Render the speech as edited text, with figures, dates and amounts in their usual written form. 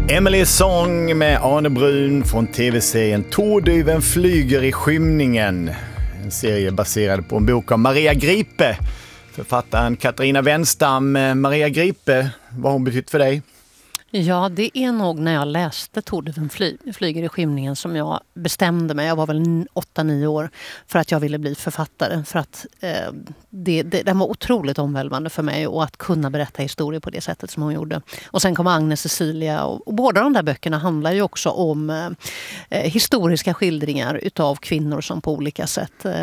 Emily Song med Arne Brun från tv-serien Tordyven flyger i skymningen. En serie baserad på en bok av Maria Gripe. Författaren Katarina Wenstam. Maria Gripe, vad har hon betytt för dig? Ja, det är nog när jag läste Tordyven flyger i skymningen som jag bestämde mig. Jag var väl 8-9 år för att jag ville bli författare. För att den var otroligt omvälvande för mig och att kunna berätta historier på det sättet som hon gjorde. Och sen kom Agnes Cecilia och båda de där böckerna handlar ju också om historiska skildringar utav kvinnor som på olika sätt